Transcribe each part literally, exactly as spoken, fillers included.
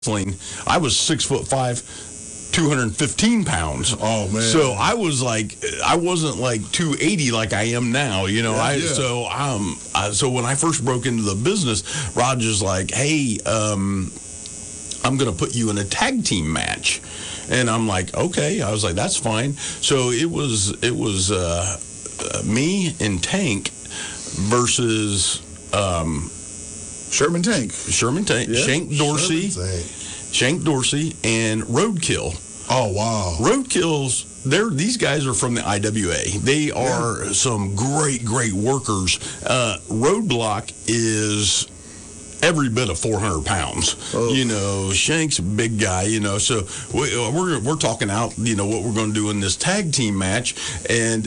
wrestling, I was six foot five, two hundred fifteen pounds. Oh man! So I was like, I wasn't like two eighty like I am now. You know, Yeah, I yeah. so um, I, so when I first broke into the business, Roger's like, hey, um, I'm gonna put you in a tag team match, and I'm like, okay. I was like, that's fine. So it was it was uh, uh, me and Tank versus. Um, Sherman Tank. Sherman Tank, Yeah, Shank Dorsey, Sherman Tank. Shank Dorsey, and Roadkill. Oh wow! Roadkills, they're these guys are from the I W A. They are Yeah. some great, great workers. Uh, Roadblock is every bit of four hundred pounds. Oh. You know, Shank's a big guy. You know, so we, we're we're talking out. You know what we're going to do in this tag team match, and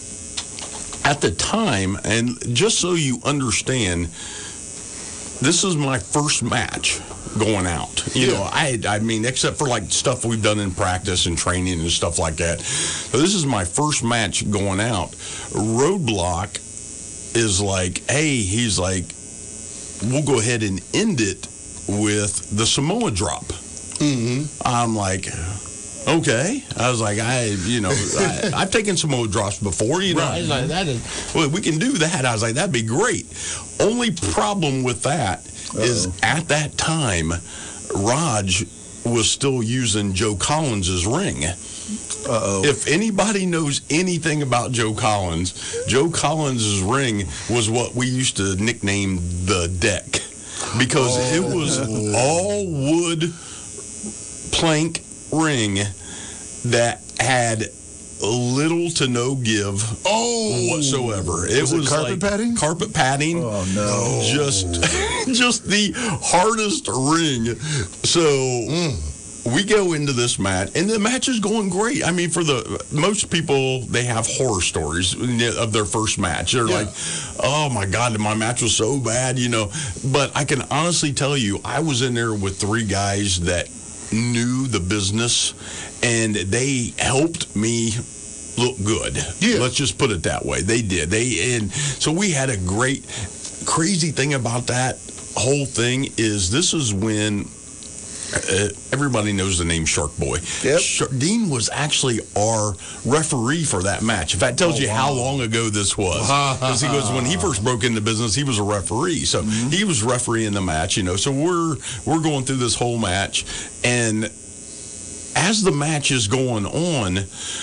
at the time, and just so you understand. This is my first match going out. You Yeah. know, I I mean, except for like stuff we've done in practice and training and stuff like that. So this is my first match going out. Roadblock is like, hey, he's like, we'll go ahead and end it with the Samoa drop. Mm-hmm. I'm like, okay. I was like, I, you know, I, I've taken Samoa drops before, you know. I was like, that is, well, we can do that. I was like, that'd be great. Only problem with that is Uh-oh. at that time, Raj was still using Joe Collins' ring. Uh-oh. If anybody knows anything about Joe Collins, Joe Collins' ring was what we used to nickname the deck because Oh. it was all wood plank ring that had little to no give Oh. whatsoever. It Was was, it carpet like padding? carpet padding. Oh, no. Just, just the hardest ring. So we go into this match, and the match is going great. I mean, for the most people, they have horror stories of their first match. They're Yeah. like, "Oh my God, my match was so bad," you know. But I can honestly tell you, I was in there with three guys that knew the business, and they helped me look good. Yeah. Let's just put it that way. They did. They and so we had a great crazy thing about that whole thing is this is when uh, everybody knows the name Shark Boy. Yep. Shark, Dean was actually our referee for that match. If that tells Oh, you wow. how long ago this was. Because he goes, when he first broke into business, he was a referee. So Mm-hmm. he was refereeing the match, you know. So we're we're going through this whole match, and as the match is going on,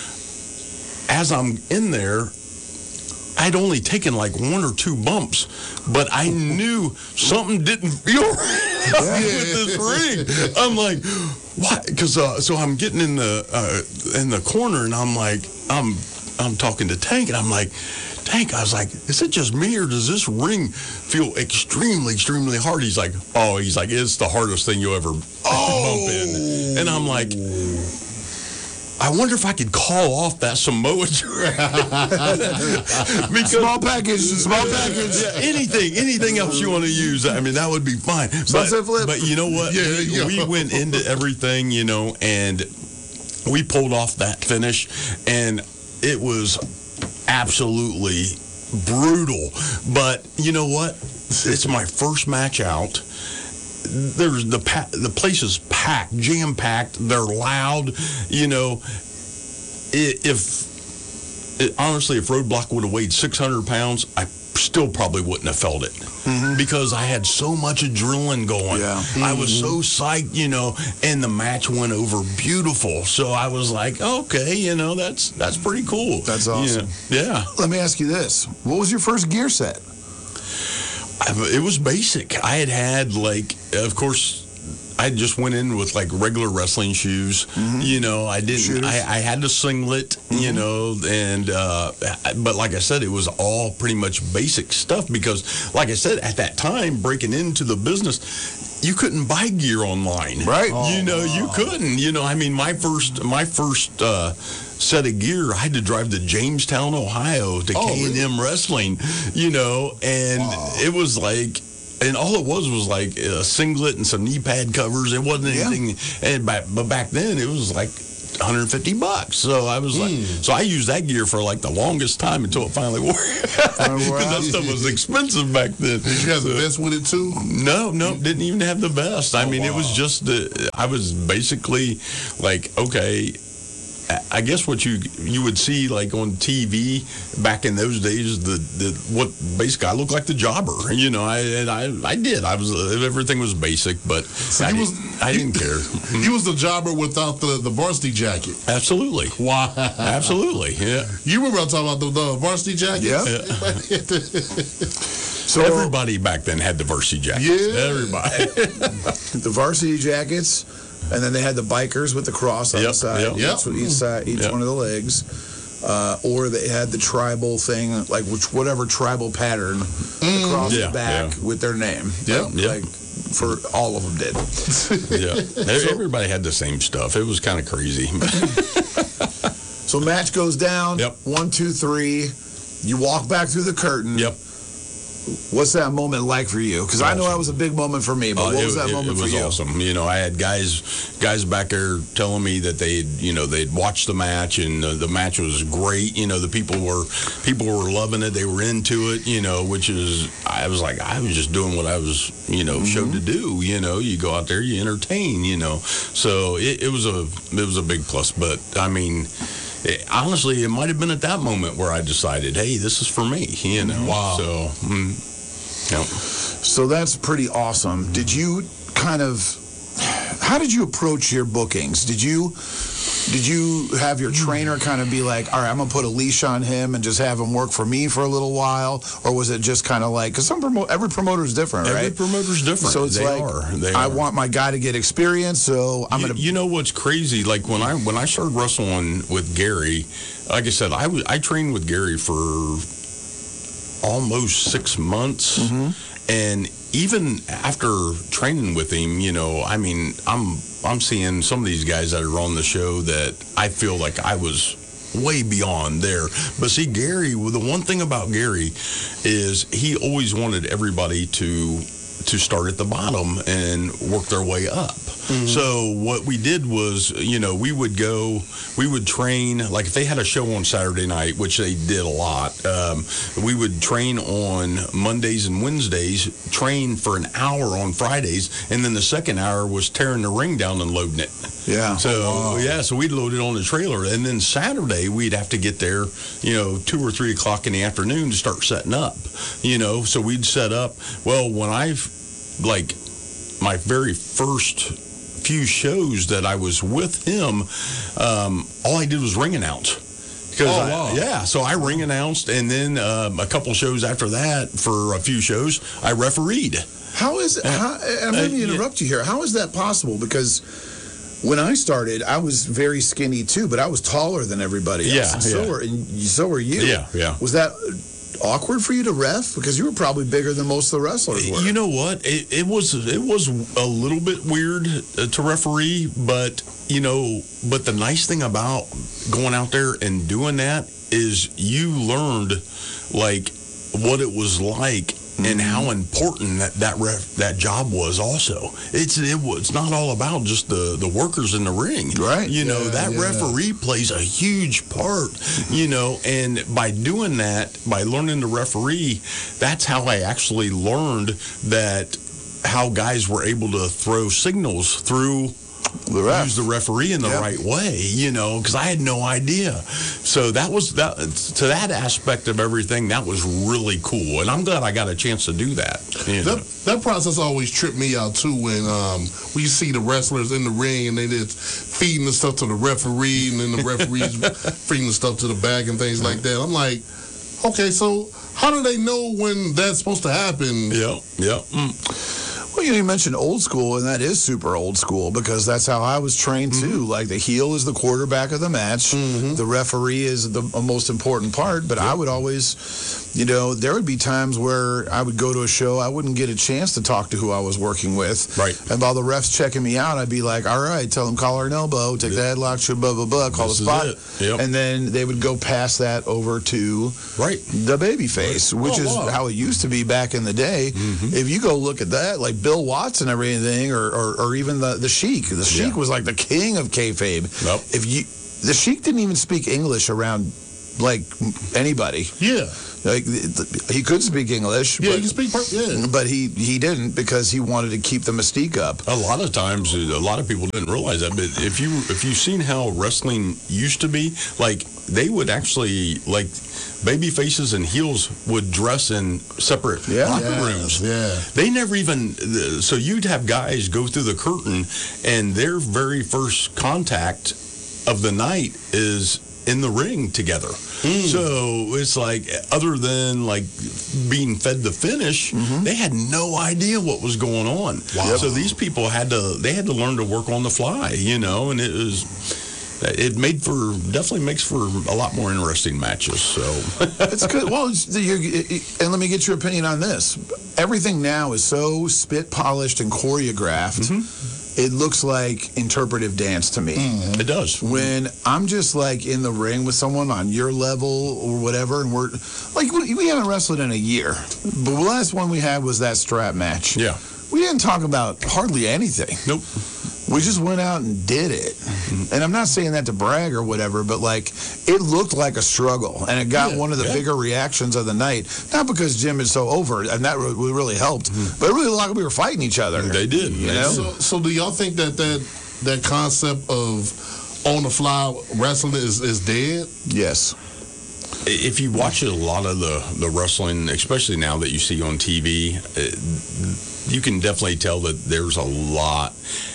as I'm in there, I'd only taken like one or two bumps, but I knew something didn't feel right with this ring. I'm like, what? Because uh, so I'm getting in the uh, in the corner, and I'm like, I'm I'm talking to Tank, and I'm like, Tank, I was like, is it just me, or does this ring feel extremely, extremely hard? He's like, oh, he's like, it's the hardest thing you'll ever bump in, and I'm like. I wonder if I could call off that Samoa drink. Because Small package, small package. yeah, anything, anything else you want to use, I mean, that would be fine. But, Sunset flip. but you know what? Yeah, we, yeah. we went into everything, you know, and we pulled off that finish, and it was absolutely brutal. But you know what? It's my first match out. There's the pa- the place is packed, jam packed. They're loud, you know. I- If it, honestly, if Roadblock would have weighed six hundred pounds, I still probably wouldn't have felt it because I had so much adrenaline going. Yeah. I was so psyched, you know, and the match went over beautiful. So I was like, okay, you know, that's that's pretty cool. That's awesome. Yeah. yeah. Let me ask you this: what was your first gear set? I- It was basic. I had had, like, of course, I just went in with, like, regular wrestling shoes. You know, I didn't, Shooters. I, I had the singlet, you know, and, uh, but like I said, it was all pretty much basic stuff because, like I said, at that time, breaking into the business, you couldn't buy gear online. Right. You know, you couldn't. You know, I mean, my first, my first, uh, set of gear, I had to drive to Jamestown, Ohio to Oh, K and M Wrestling, you know, and Wow. it was like, and all it was was like a singlet and some knee pad covers. It wasn't Yeah. anything, and back, but back then it was like one hundred fifty bucks. So I was like, Mm. so I used that gear for like the longest time until it finally wore out. Finally wore Because that out. stuff was expensive back then. Did you have the best with it too? No, no, didn't even have the best. I Oh, mean, it was wow. just the. I was basically like, okay, I I guess what you you would see like on T V back in those days, the, the what basically I looked like the jobber, you know. I and I I did. I was everything was basic, but I, you didn't, was- I didn't care. He was the jobber without the, the varsity jacket. Absolutely, Wow. absolutely, yeah. You remember I'm talking about the, the varsity jacket? Yeah. So Everybody back then had the varsity jackets. Yeah. Everybody. the varsity jackets, and then they had the bikers with the cross on Yep, the side, yep. Yep. each, each side, each Yep. one of the legs. Uh, or they had the tribal thing, like which whatever tribal pattern across Yeah, the back yeah. with their name. Yep. Like, Yep. like for all of them did. Yeah, everybody had the same stuff. It was kind of crazy. So match goes down. Yep. One, two, three. You walk back through the curtain. Yep. What's that moment like for you? Because I know that was a big moment for me, but Uh, what it, was that it- moment it was for you? awesome. You know, I had guys guys back there telling me that they'd you know they'd watched the match and uh, the match was great. You know, the people were people were loving it. They were into it. You know, which is I was like I was just doing what I was you know showed to do. You know, you go out there, you entertain. You know, so it, it was a it was a big plus. But I mean. It, honestly, it might have been at that moment where I decided, hey, this is for me, you know. Wow. So, mm, yeah. So that's pretty awesome. Did you kind of, how did you approach your bookings? Did you, did you have your trainer kind of be like, all right, I'm going to put a leash on him and just have him work for me for a little while? Or was it just kind of like, because some promo, every promoter is different, Every right? promoter's different. So it's they like, are. They I are. want my guy to get experience, so I'm you, going to. you know what's crazy? Like when I when I started wrestling with Gary, like I said, I was I trained with Gary for almost six months, and even after training with him, you know, I mean, I'm I'm seeing some of these guys that are on the show that I feel like I was way beyond there. But see, Gary, well, the one thing about Gary is he always wanted everybody to to start at the bottom and work their way up. So what we did was, you know, we would go, we would train, like if they had a show on Saturday night, which they did a lot, um, we would train on Mondays and Wednesdays, train for an hour on Fridays, and then the second hour was tearing the ring down and loading it. Yeah. So, yeah, so we'd load it on the trailer, and then Saturday we'd have to get there, you know, two or three o'clock in the afternoon to start setting up, you know, so we'd set up. Well, when I've, like, my very first few shows that I was with him, um, all I did was ring announce. Because Oh, I, wow. yeah, so I ring announced, and then um, a couple shows after that, for a few shows, I refereed. How is it? How, I'm uh, going to yeah. interrupt you here. How is that possible? Because when I started, I was very skinny too, but I was taller than everybody else. Yeah, and so yeah. were and you- so were you. Yeah, yeah. Was that awkward for you to ref? Because you were probably bigger than most of the wrestlers were. You know what? It, it was it was a little bit weird uh, to referee, but you know, but the nice thing about going out there and doing that is you learned like what it was like and how important that that ref, that job was. Also, it's it was it's not all about just the the workers in the ring, Right. You know, Yeah, that yeah. referee plays a huge part, you know, and by doing that, by learning to referee, that's how I actually learned that how guys were able to throw signals through The ref. use the referee in the Yeah. right way, you know, because I had no idea. So that was that to that aspect of everything. That was really cool, and I'm glad I got a chance to do that. You know? That, that process always tripped me out too when um, we see the wrestlers in the ring and they just feeding the stuff to the referee and then the referee's feeding the stuff to the back and things like that. I'm like, okay, so how do they know when that's supposed to happen? Yeah, yeah. Mm. Well, you know, you mentioned old school, and that is super old school because that's how I was trained too. Like the heel is the quarterback of the match, the referee is the most important part. But I would always, You know, there would be times where I would go to a show, I wouldn't get a chance to talk to who I was working with. Right. And while the refs checking me out, I'd be like, all right, tell them collar and elbow, take the headlock, shoot, blah, blah, blah, call This the spot. is it. Yep. And then they would go pass that over to Right. the babyface, which Oh, is wow. how it used to be back in the day. Mm-hmm. If you go look at that, like Bill Watts and everything, or, or, or even the, the Sheik. The Sheik Yeah. was like the king of kayfabe. Yep. If you, the Sheik didn't even speak English around like anybody. Yeah. Like th- th- he could speak English, Yeah, but, you can speak. Per- yeah. but he he didn't because he wanted to keep the mystique up. A lot of times, a lot of people didn't realize that. But if you if you've seen how wrestling used to be, like they would actually like baby faces and heels would dress in separate Yeah. locker Yes, rooms. yeah. They never even. So you'd have guys go through the curtain, and their very first contact of the night is in the ring together. So it's like, other than like being fed the finish, they had no idea what was going on. Wow. So these people had to, they had to learn to work on the fly, you know, and it was, it made for, definitely makes for a lot more interesting matches. So It's good. Well, it's, you're, and let me get your opinion on this. Everything now is so spit polished and choreographed. It looks like interpretive dance to me. it does. When I'm just like in the ring with someone on your level or whatever, and we're like, we, we haven't wrestled in a year, but the last one we had was that strap match. Yeah. We didn't talk about hardly anything. Nope. We just went out and did it. And I'm not saying that to brag or whatever, but like it looked like a struggle, and it got Yeah, one of the yeah. bigger reactions of the night. Not because Jim is so over, and that re- really helped, but it really looked like we were fighting each other. They did. You They know? did. So, so do y'all think that that, that concept of on the fly wrestling is, is dead? Yes. If you watch a lot of the, the wrestling, especially now that you see on T V, uh, you can definitely tell that there's a lot,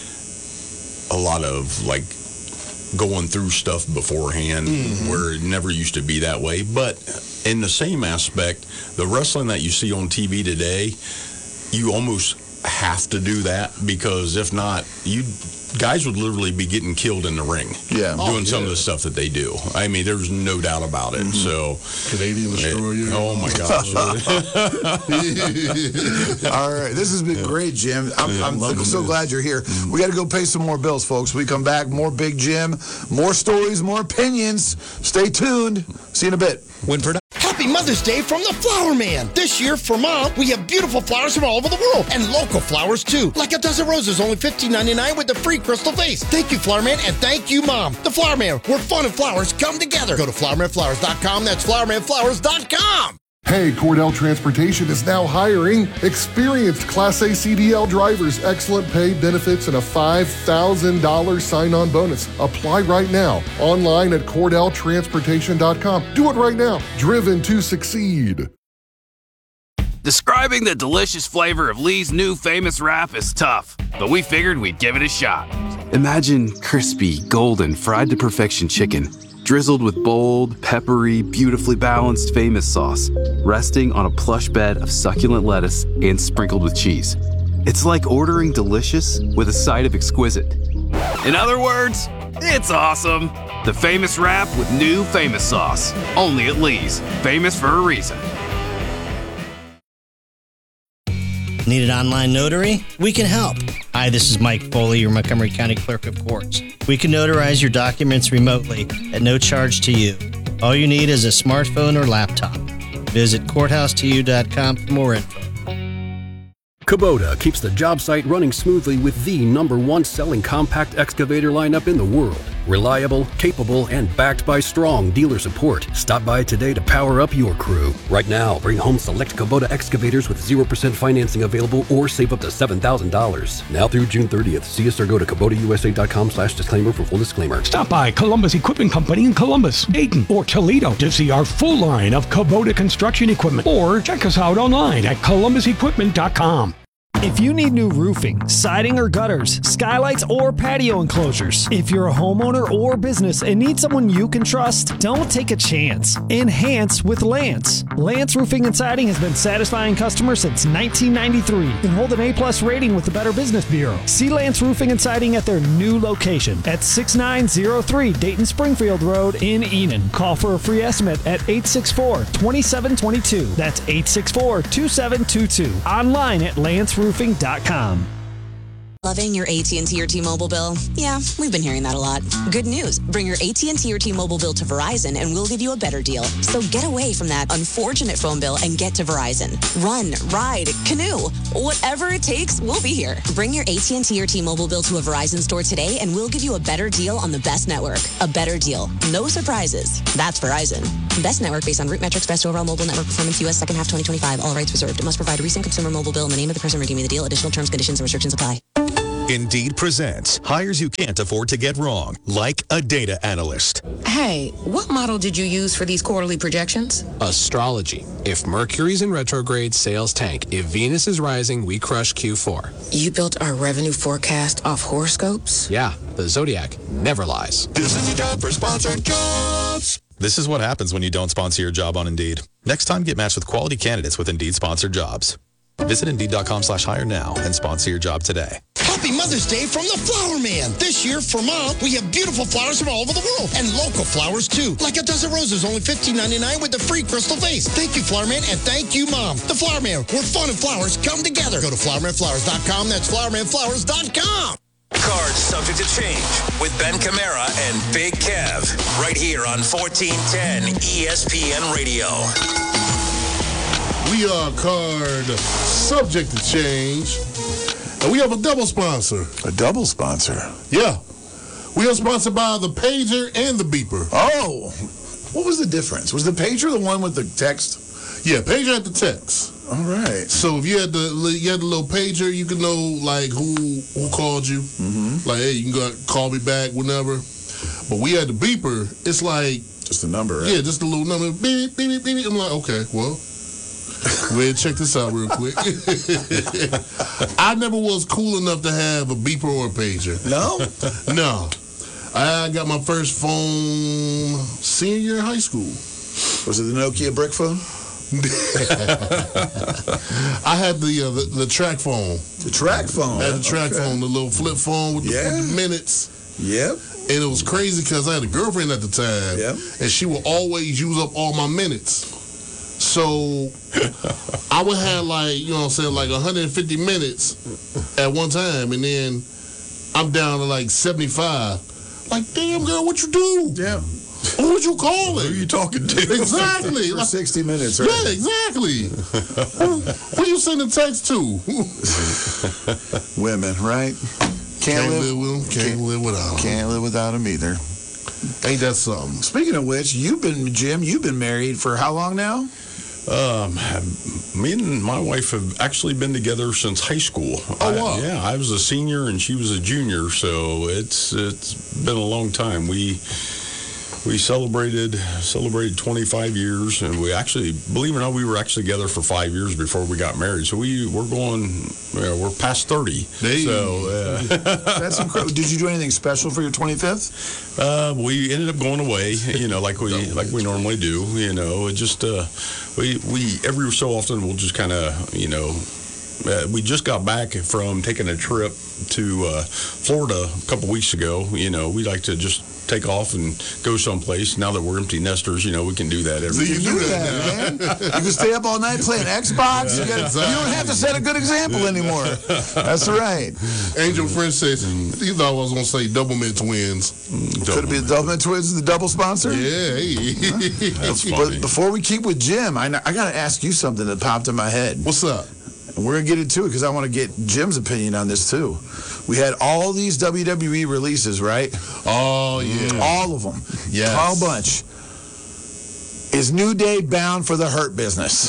a lot of like going through stuff beforehand where it never used to be that way. But in the same aspect, the wrestling that you see on T V today, you almost have to do that, because if not, you guys would literally be getting killed in the ring. Yeah. Doing Oh, some of yeah. the stuff that they do. I mean, there's no doubt about it. So, Canadian Destroyer. oh my gosh. All right. This has been great, Jim. I'm, I'm love so it. glad you're here. We got to go pay some more bills, folks. We come back, more Big Jim, more stories, more opinions. Stay tuned. See you in a bit. When produ- Happy Mother's Day from the Flower Man. This year for Mom, we have beautiful flowers from all over the world and local flowers too. Like a dozen roses, only fifteen ninety-nine with the free crystal vase. Thank you, Flower Man, and thank you, Mom. The Flower Man, where fun and flowers come together. Go to flower man flowers dot com. That's flower man flowers dot com. Hey, Cordell Transportation is now hiring experienced Class A C D L drivers, excellent pay, benefits, and a five thousand dollars sign-on bonus. Apply right now, online at cordell transportation dot com. Do it right now. Driven to succeed. Describing the delicious flavor of Lee's new famous wrap is tough, but we figured we'd give it a shot. Imagine crispy, golden, fried to perfection chicken, drizzled with bold, peppery, beautifully balanced famous sauce, resting on a plush bed of succulent lettuce and sprinkled with cheese. It's like ordering delicious with a side of exquisite. In other words, it's awesome. The famous wrap with new famous sauce. Only at Lee's. Famous for a reason. Need an online notary? We can help. Hi, this is Mike Foley, your Montgomery County Clerk of Courts. We can notarize your documents remotely at no charge to you. All you need is a smartphone or laptop. Visit courthouse to you dot com for more info. Kubota keeps the job site running smoothly with the number one selling compact excavator lineup in the world. Reliable, capable, and backed by strong dealer support. Stop by today to power up your crew. Right now, bring home select Kubota excavators with zero percent financing available or save up to seven thousand dollars. Now through June thirtieth. See us or go to Kubota U S A dot com slash disclaimer for full disclaimer. Stop by Columbus Equipment Company in Columbus, Dayton, or Toledo to see our full line of Kubota construction equipment, or check us out online at columbus equipment dot com. If you need new roofing, siding or gutters, skylights or patio enclosures, if you're a homeowner or business and need someone you can trust, don't take a chance. Enhance with Lance. Lance Roofing and Siding has been satisfying customers since nineteen ninety-three and hold an A-plus rating with the Better Business Bureau. See Lance Roofing and Siding at their new location at sixty-nine oh three Dayton Springfield Road in Enon. Call for a free estimate at eight six four, two seven two two. That's eight six four, two seven two two. Online at lance roofing dot com. Loving your A T and T or T-Mobile bill? Yeah, we've been hearing that a lot. Good news. Bring your A T and T or T-Mobile bill to Verizon and we'll give you a better deal. So get away from that unfortunate phone bill and get to Verizon. Run, ride, canoe. Whatever it takes, we'll be here. Bring your A T and T or T-Mobile bill to a Verizon store today and we'll give you a better deal on the best network. A better deal. No surprises. That's Verizon. Best network based on root metrics, best overall mobile network performance, U S second half twenty twenty-five. All rights reserved. It must provide a recent consumer mobile bill in the name of the person redeeming the deal. Additional terms, conditions, and restrictions apply. Indeed presents hires you can't afford to get wrong, like a data analyst. Hey, what model did you use for these quarterly projections? Astrology. If Mercury's in retrograde, sales tank. If Venus is rising, we crush Q four. You built our revenue forecast off horoscopes? Yeah, the Zodiac never lies. This is your time for sponsored jobs. This is what happens when you don't sponsor your job on Indeed. Next time, get matched with quality candidates with Indeed sponsored jobs. Visit Indeed.com slash hire now and sponsor your job today. Happy Mother's Day from the Flower Man. This year for Mom, we have beautiful flowers from all over the world and local flowers too. Like a dozen roses, only fifteen ninety-nine with the free crystal vase. Thank you, Flower Man, and thank you, Mom. The Flower Man, where fun and flowers come together. Go to flower man flowers dot com. That's flower man flowers dot com. Cards subject to change with Ben Camara and Big Kev. Right here on fourteen ten E S P N Radio. We are card subject to change. And we have a double sponsor. A double sponsor? Yeah. We are sponsored by the pager and the beeper. Oh. What was the difference? Was the pager the one with the text? Yeah, pager had the text. All right. So if you had the you had the little pager, you could know like who who called you. Mm-hmm. Like, hey, you can go call me back whenever. But we had the beeper. It's like just a number, right? Yeah, just a little number. Beep, beep, beep, beep. I'm like, okay, well, go ahead and check this out real quick. I never was cool enough to have a beeper or a pager. No? No. I got my first phone senior year in high school. Was it the Nokia brick phone? I had the, uh, the the track phone. The track phone? I had the track okay. phone, the little flip phone with the, yeah. with the minutes. Yep. And it was crazy because I had a girlfriend at the time. Yep. And she would always use up all my minutes. So I would have like, you know what I'm saying, like one hundred fifty minutes at one time. And then I'm down to like seventy-five. Like, damn, girl, what you do? Yeah. Who would you call it? Who are you talking to? Exactly. For sixty minutes, right? Yeah, exactly. who, who you sending text to? Women, right? Can't, can't live, live with them. Can't, can't live without them. Can't live without them either. Ain't that something? Speaking of which, you've been, Jim, you've been married for how long now? Um, me and my wife have actually been together since high school. Oh, wow. I, yeah, I was a senior and she was a junior, so it's it's been a long time. We we celebrated celebrated twenty-five years, and we actually, believe it or not, we were actually together for five years before we got married. So we we're going, you know, we're past thirty. Hey. So uh, that's incredible. Did you do anything special for your twenty-fifth? Uh, we ended up going away, you know, like we like we normally do. You know, it just uh, we we every so often we'll just kind of, you know. Uh, we just got back from taking a trip to uh, Florida a couple weeks ago. You know, we like to just take off and go someplace. Now that we're empty nesters, you know, we can do that every day. You can do that, man. You can stay up all night playing Xbox. You, gotta, exactly. you don't have to set a good example anymore. That's right. Angel French says, you thought I was going to say Doublemint twins. Could it be the Doublemint twins, the double sponsor? Yeah. Hey. That's but funny. Before we keep with Jim, I, I got to ask you something that popped in my head. What's up? We're going to get into it because I want to get Jim's opinion on this, too. We had all these W W E releases, right? Oh, yeah. All of them. Yes. A whole bunch. Is New Day bound for the Hurt Business?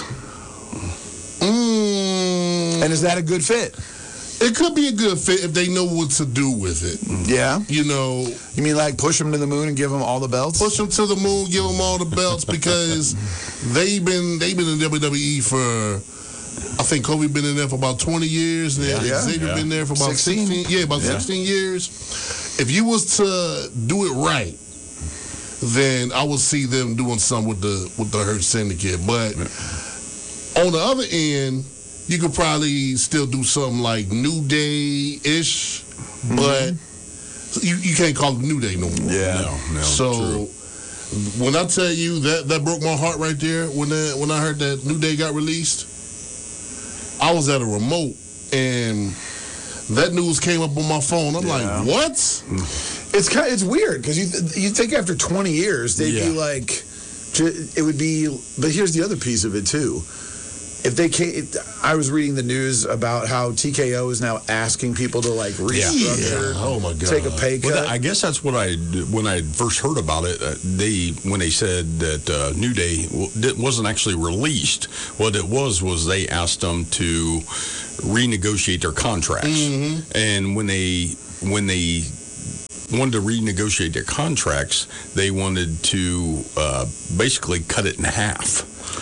Mm. And is that a good fit? It could be a good fit if they know what to do with it. Yeah? You know. You mean like push them to the moon and give them all the belts? Push them to the moon, give them all the belts because they've been, they've been in W W E for... I think Kobe been in there for about twenty years. And Yeah. Xavier Yeah. been there for about sixteen. sixteen. Yeah, about Yeah. sixteen years. If you was to do it right, then I would see them doing something with the with the Hurt Syndicate. But on the other end, you could probably still do something like New Day ish, but you, you can't call it New Day no more. Yeah, no, no, So true. when I tell you that that broke my heart right there when that when I heard that New Day got released, I was at a remote and that news came up on my phone. I'm Yeah. like, what? It's kind of, it's weird because you th- you think after twenty years they'd Yeah. be like, ju- it would be. But here's the other piece of it too. If they came, I was reading the news about how T K O is now asking people to like restructure, Yeah. Oh my God. take a pay cut. Well, that- I guess that's what I when I first heard about it. Uh, they when they said that uh, New Day w- that wasn't actually released. What it was was they asked them to renegotiate their contracts, Mm-hmm. and when they when they wanted to renegotiate their contracts, they wanted to uh, basically cut it in half.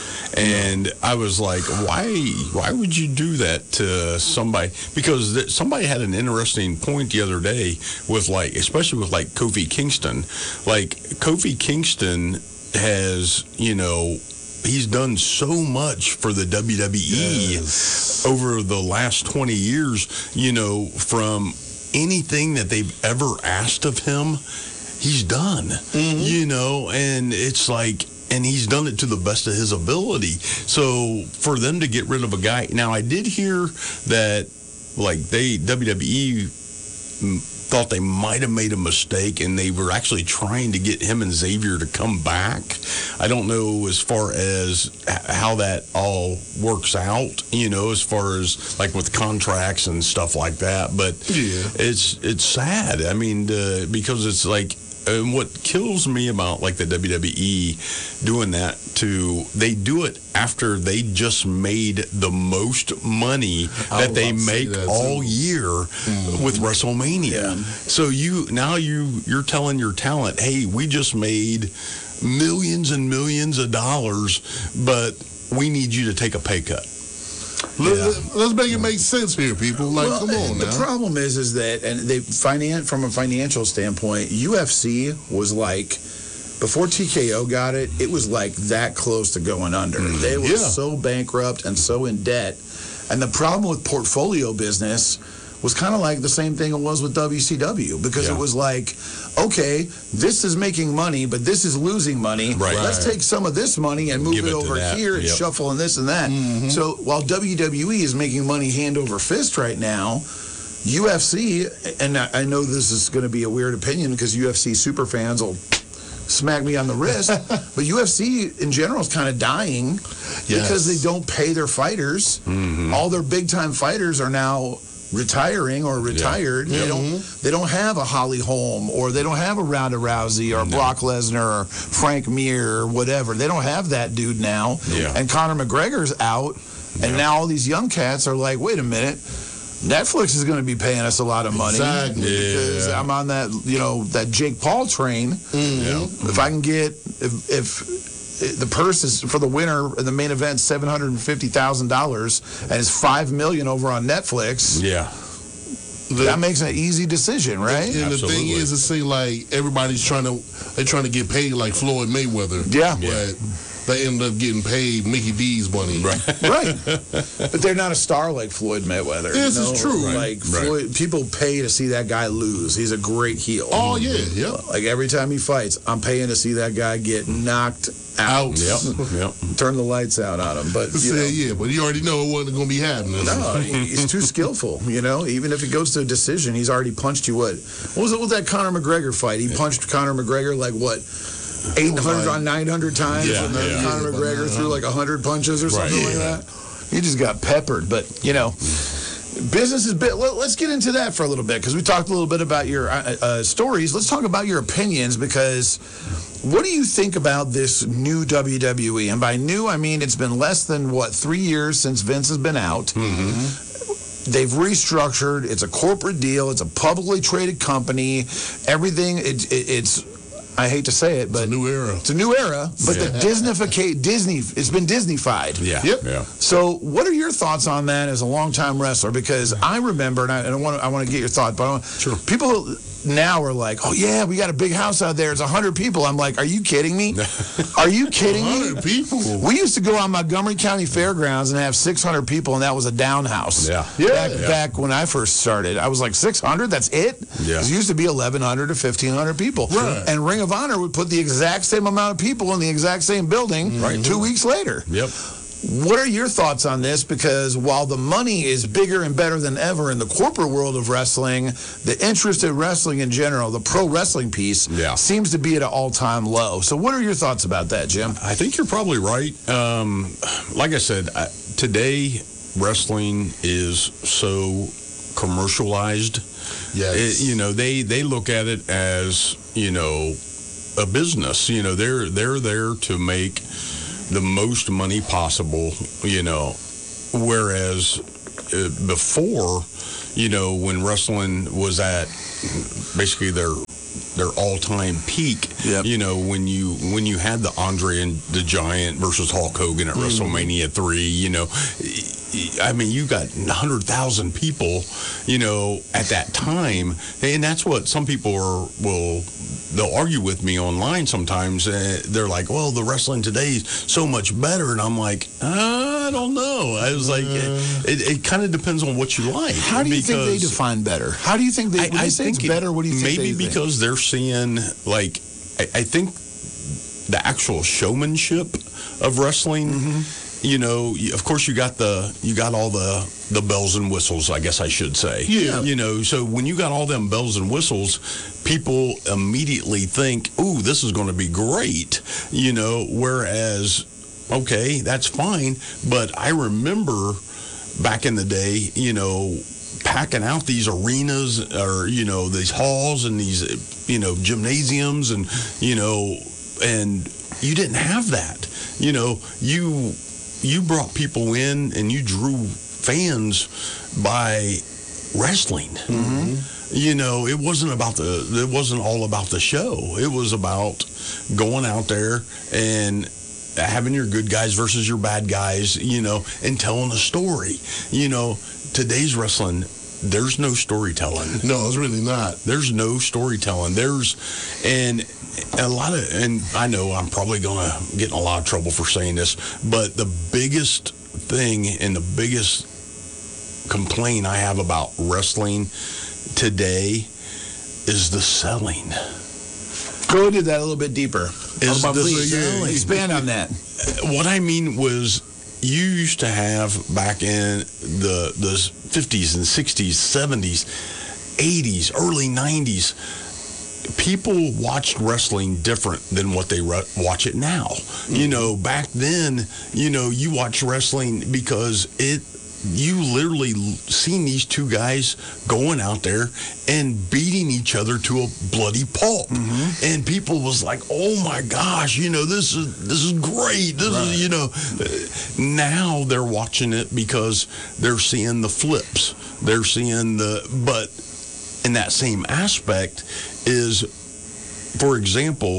And I was like, why why would you do that to somebody? Because th- somebody had an interesting point the other day with like, especially with like Kofi Kingston. Like Kofi Kingston has, you know, he's done so much for the W W E Yes. over the last twenty years, you know, from anything that they've ever asked of him, he's done, you know, and it's like, and he's done it to the best of his ability. So for them to get rid of a guy, now I did hear that like they W W E mm, thought they might have made a mistake and they were actually trying to get him and Xavier to come back. I don't know as far as h- how that all works out, you know, as far as like with contracts and stuff like that. But Yeah. it's it's sad. I mean, uh, because it's like, and what kills me about like the W W E doing that to, they do it after they just made the most money I that was they about to say make that, all too. year with WrestleMania. So you now you you're telling your talent, hey, we just made millions and millions of dollars, but we need you to take a pay cut. Let, us make it make sense here, people. Like, Well, come on the now. problem is, is that, and they finan- from a financial standpoint, U F C was like, before T K O got it, it was like that close to going under. They were Yeah. so bankrupt and so in debt. And the problem with portfolio business was kind of like the same thing it was with W C W, because Yeah. it was like, okay, this is making money, but this is losing money. Right. Let's Right. take some of this money and move Give it, it to over that. here and Yep. shuffle and this and that. So while W W E is making money hand over fist right now, U F C, and I I know this is going to be a weird opinion because U F C super fans will smack me on the wrist, but U F C in general is kind of dying because they don't pay their fighters. All their big time fighters are now retiring or retired. They don't they don't have a Holly Holm, or they don't have a Ronda Rousey or Brock Lesnar or Frank Mir or whatever. They don't have that dude now. Yeah. And Conor McGregor's out, and now all these young cats are like, wait a minute, Netflix is going to be paying us a lot of money Exactly. because Yeah. I'm on that, you know, that Jake Paul train. If I can get, if, if the purse is for the winner in the main event seven hundred and fifty thousand dollars and it's five million over on Netflix, Yeah. that makes an easy decision, right? And the thing Absolutely. is, it seems like everybody's trying to they're trying to get paid like Floyd Mayweather. Yeah. But they end up getting paid Mickey D's money. Right. Right. But they're not a star like Floyd Mayweather. This you is know? true. Like, Right. Floyd, people pay to see that guy lose. He's a great heel. Oh yeah, yeah. Like, every time he fights, I'm paying to see that guy get knocked out. Yep. Yep. Turn the lights out on him. But, you Say, know, yeah, but you already know it wasn't going to be happening. no, he- he's too skillful, you know? Even if it goes to a decision, he's already punched you, what? What was it with that Conor McGregor fight? He punched Conor McGregor, like, what? eight hundred on nine hundred times, Yeah, and then yeah. Conor McGregor threw like one hundred punches or Right, something like yeah. that. He just got peppered. But, you know, business is bit. Let, let's get into that for a little bit, because we talked a little bit about your uh, uh, stories. Let's talk about your opinions, because what do you think about this new W W E? And by new, I mean it's been less than, what, three years since Vince has been out. They've restructured. It's a corporate deal. It's a publicly traded company. Everything, it, it, it's I hate to say it, but it's a new era. It's a new era, but yeah. the Disneyfication, Disney, it's been Disneyfied. Yeah. Yep. Yeah. So, what are your thoughts on that as a longtime wrestler? Because I remember, and I, and I want to, I want to get your thought, but I want, sure. people now are like, oh yeah, we got a big house out there. It's a hundred people. I'm like, are you kidding me? Are you kidding me? People. We used to go on Montgomery County Fairgrounds and have six hundred people, and that was a down house. Yeah. Yeah. Back, yeah. back when I first started, I was like six hundred. That's it. Yeah. It used to be eleven hundred to fifteen hundred people. Right. And Ring of Honor would put the exact same amount of people in the exact same building right. two weeks later. Yep. What are your thoughts on this? Because while the money is bigger and better than ever in the corporate world of wrestling, the interest in wrestling in general, the pro wrestling piece, yeah. seems to be at an all-time low. So what are your thoughts about that, Jim? I think you're probably right. Um, like I said, I, today wrestling is so commercialized. Yes. It, you know, they, they look at it as, you know, a business. You know, they're they're there to make the most money possible, you know, whereas uh, before, you know, when wrestling was at basically their their all-time peak, yep. you know, when you when you had the Andre and the Giant versus Hulk Hogan at mm. WrestleMania three, you know, I mean, you got one hundred thousand people, you know, at that time, and that's what some people are, will, they'll argue with me online sometimes. Uh, they're like, well, the wrestling today is so much better, and I'm like, I don't know. I was like, uh, it, it kind of depends on what you like. How do you think they define better? How do you think they, when I, they I say think it's better, what do you think maybe they because think? they're seeing, like, I, I think the actual showmanship of wrestling, mm-hmm. you know, of course you got the, you got all the, the bells and whistles, I guess I should say. Yeah. You know, so when you got all them bells and whistles, people immediately think, ooh, this is going to be great, you know, whereas, okay, that's fine, but I remember back in the day, you know, packing out these arenas or, you know, these halls and these, you know, gymnasiums and, you know, and you didn't have that. You know, you you brought people in and you drew fans by wrestling. Mm-hmm. You know, it wasn't about the, it wasn't all about the show. It was about going out there and having your good guys versus your bad guys, you know, and telling a story. You know, today's wrestling, there's no storytelling. No, it's really not. There's no storytelling. There's, and a lot of, and I know I'm probably going to get in a lot of trouble for saying this, but the biggest thing and the biggest complaint I have about wrestling today is the selling. Go into that a little bit deeper. Is oh, the please, selling. Expand on that. What I mean was, you used to have back in the the fifties and sixties, seventies, eighties, early nineties, people watched wrestling different than what they re- watch it now. Mm-hmm. You know, back then, you know, you watch wrestling because it, you literally seen these two guys going out there and beating each other to a bloody pulp. Mm-hmm. And people was like, oh my gosh, you know, this is this is great. This right. is, you know, now they're watching it because they're seeing the flips. They're seeing the, but in that same aspect is, for example,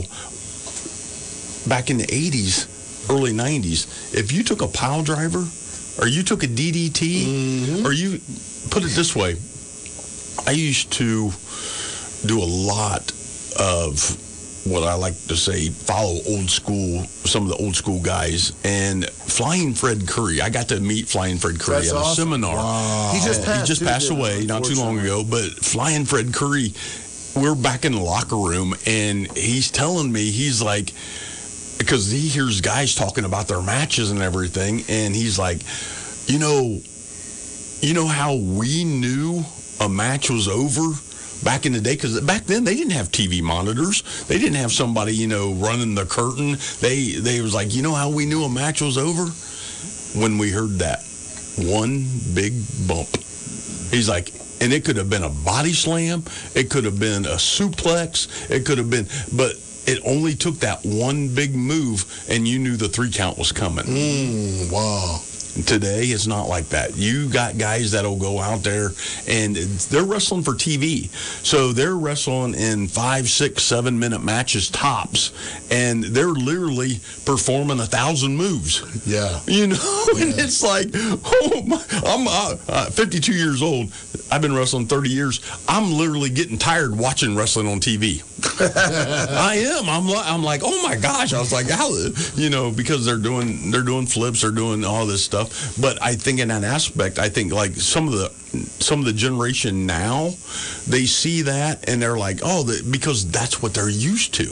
back in the eighties, early nineties, if you took a pile driver, or you took a D D T, mm-hmm. or you, put it this way, I used to do a lot of what I like to say, follow old school, some of the old school guys, and Flying Fred Curry. I got to meet Flying Fred Curry That's at a awesome. seminar. Wow. He just passed, he just passed away not too long ago, but Flying Fred Curry, we're back in the locker room, and he's telling me, he's like, because he hears guys talking about their matches and everything, and he's like, you know, you know how we knew a match was over back in the day? Because back then they didn't have T V monitors. They didn't have somebody, you know, running the curtain. They they was like, you know how we knew a match was over? When we heard that one big bump. He's like, and it could have been a body slam. It could have been a suplex. It could have been, but it only took that one big move, and you knew the three count was coming. Mm, wow. Today, it's not like that. You got guys that'll go out there, and they're wrestling for T V. So they're wrestling in five, six, seven minute matches tops, and they're literally performing a thousand moves. Yeah. You know, and it's like, oh my, I'm uh, uh, fifty-two years old. I've been wrestling thirty years. I'm literally getting tired watching wrestling on T V. I am. I'm like, I'm like, oh my gosh. I was like, how, you know, because they're doing, they're doing flips, they're doing all this stuff. But I think in that aspect, I think like some of the, some of the generation now, they see that and they're like, oh, the, because that's what they're used to.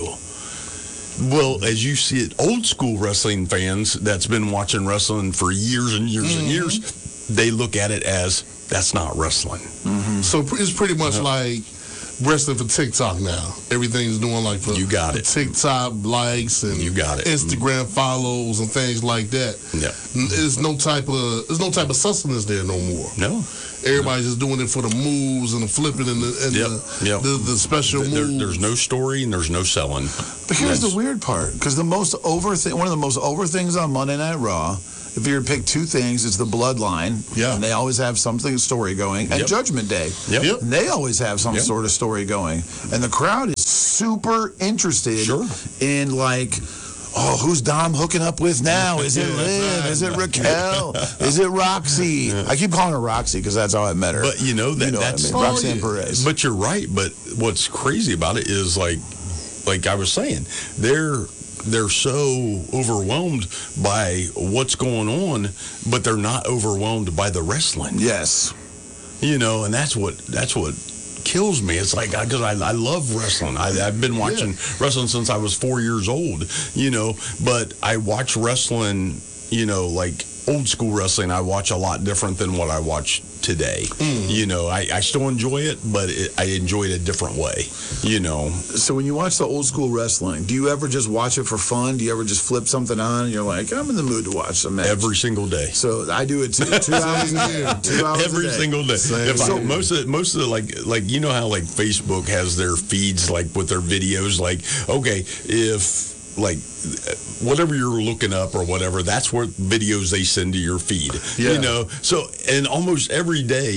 Well, as you see it, old school wrestling fans that's been watching wrestling for years and years mm-hmm. and years, they look at it as that's not wrestling. Mm-hmm. So it's pretty much uh-huh. like wrestling for TikTok now. Everything's doing like for, you got for it. TikTok likes and you got it. Instagram follows and things like that. Yeah. There's no type of there's no type of sustenance there no more. No. Everybody's just doing it for the moves and the flipping and the and yep. the, Yep. the the special there, moves. There's no story and there's no selling. But here's yes. the weird part, because the most over thing, one of the most over things on Monday Night Raw, if you were to pick two things, it's the Bloodline. Yeah. And they always have something story going. And yep. Judgment Day. Yep. Yep. And they always have some yep. sort of story going. And the crowd is super interested sure. in like, oh, who's Dom hooking up with now? Is it Liv? Is it Raquel? Is it Roxy? Yeah. I keep calling her Roxy because that's how I met her. But you know that you know that's what I mean? oh, Roxanne yeah. Perez. But you're right. But what's crazy about it is like, like I was saying, they're they're so overwhelmed by what's going on, but they're not overwhelmed by the wrestling. Yes. You know, and that's what that's what kills me. It's like, because I, I love wrestling. I, I've been watching yeah. wrestling since I was four years old, you know, but I watch wrestling, you know, like old school wrestling, I watch a lot different than what I watch today. Mm. You know, I, I still enjoy it, but it, I enjoy it a different way, you know. So when you watch the old school wrestling, do you ever just watch it for fun? Do you ever just flip something on and you're like, I'm in the mood to watch some match? Every single day. So I do it two, two hours a day. Two hours Every a day. single day. If So, I, most of the, most of the, like, like, you know how, like, Facebook has their feeds, like, with their videos, like, okay, if, like, whatever you're looking up or whatever, that's what videos they send to your feed. Yeah. You know, so, and almost every day,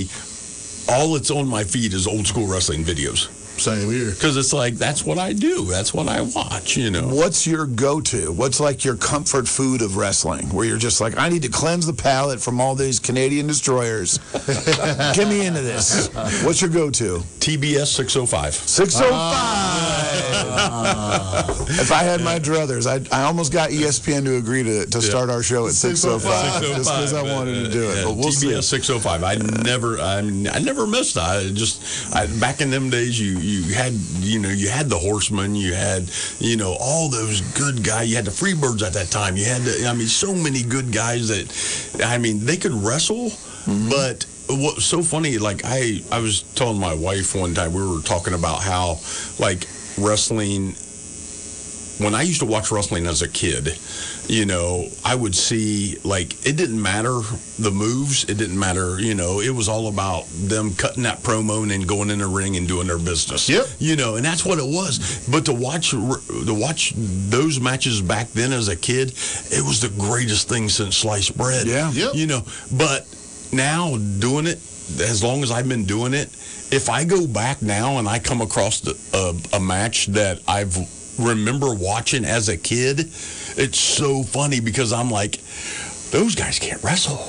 all that's on my feed is old school wrestling videos. Same here. Because it's like, that's what I do. That's what I watch, you know. What's your go-to? What's like your comfort food of wrestling? Where you're just like, I need to cleanse the palate from all these Canadian destroyers. Get me into this. What's your go-to? T B S six oh five. six oh five! Uh, if I had my druthers, I, I almost got E S P N to agree to, to yeah. start our show at six oh five. Just because I wanted to do it. But we'll T B S see. six oh five. I never, I, I never missed that. I just, I, back in them days, you, you had, you know, you had the Horsemen, you had, you know, all those good guys. You had the Freebirds at that time. You had, the, I mean, so many good guys that, I mean, they could wrestle, mm-hmm. but what's so funny, like I, I was telling my wife one time, we were talking about how, like, wrestling, when I used to watch wrestling as a kid, you know, I would see, like, it didn't matter the moves. It didn't matter, you know, it was all about them cutting that promo and then going in the ring and doing their business. Yep. You know, and that's what it was. But to watch, to watch those matches back then as a kid, it was the greatest thing since sliced bread. Yeah. Yep. You know, but now doing it, as long as I've been doing it, if I go back now and I come across the, uh, a match that I've remember watching as a kid, it's so funny because I'm like, those guys can't wrestle.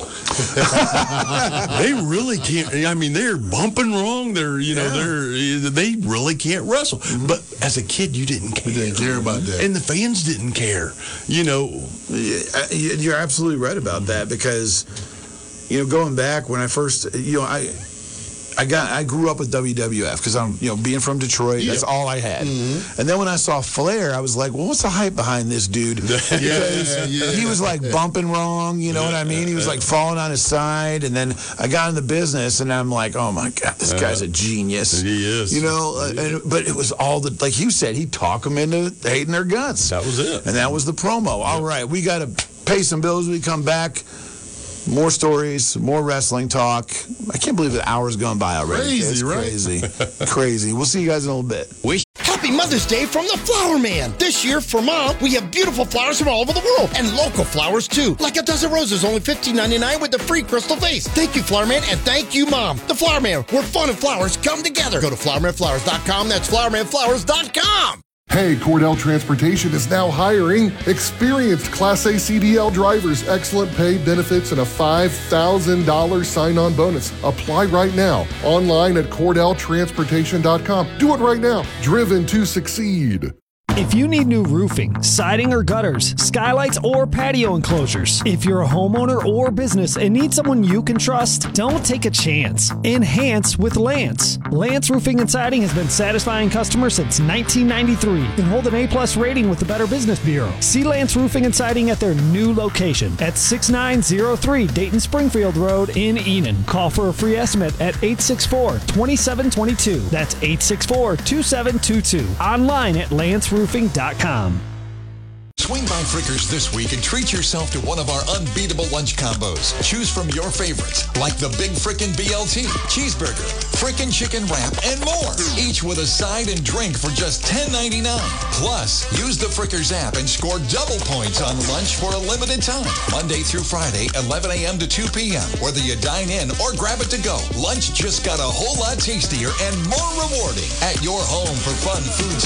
They really can't. I mean, they're bumping wrong. They're, you know, yeah. they're, they really can't wrestle. Mm-hmm. But as a kid, you didn't care. You didn't care about that. And the fans didn't care, you know. You're absolutely right about that because, you know, going back when I first, you know, I... I got. I grew up with W W F because I'm, you know, being from Detroit. Yeah. That's all I had. Mm-hmm. And then when I saw Flair, I was like, "Well, what's the hype behind this dude?" Because yeah, yeah. he was like bumping wrong. You know what I mean? He was like falling on his side. And then I got in the business, and I'm like, "Oh my god, this guy's a genius." He is. You know. Uh, and, but it was all the, like you said, he'd talk them into hating their guts. That was it. And that was the promo. All right, we got to pay some bills when we come back. More stories, more wrestling talk. I can't believe the hour's gone by already. Crazy, it's right? Crazy, crazy. We'll see you guys in a little bit. We Happy Happy Mother's Day from the Flower Man. This year for Mom, we have beautiful flowers from all over the world and local flowers too. Like a dozen roses, only fifteen ninety-nine with the free crystal vase. Thank you, Flower Man, and thank you, Mom. The Flower Man, where fun and flowers come together. Go to flower man flowers dot com. That's flower man flowers dot com. Hey, Cordell Transportation is now hiring experienced Class A C D L drivers, excellent pay, benefits, and a five thousand dollars sign-on bonus. Apply right now, online at cordell transportation dot com. Do it right now. Driven to succeed. If you need new roofing, siding or gutters, skylights or patio enclosures, if you're a homeowner or business and need someone you can trust, don't take a chance. Enhance with Lance. Lance Roofing and Siding has been satisfying customers since nineteen ninety-three and hold an A-plus rating with the Better Business Bureau. See Lance Roofing and Siding at their new location at six nine zero three Dayton Springfield Road in Enon. Call for a free estimate at eight six four, two seven two two. That's eight six four, two seven two two. Online at lance roofing dot com. Swing by Frickers this week and treat yourself to one of our unbeatable lunch combos. Choose from your favorites, like the Big Frickin' B L T, cheeseburger, frickin' chicken wrap, and more. Each with a side and drink for just ten ninety-nine. Plus, use the Frickers app and score double points on lunch for a limited time. Monday through Friday, eleven a.m. to two p.m. Whether you dine in or grab it to go, lunch just got a whole lot tastier and more rewarding at your home for fun food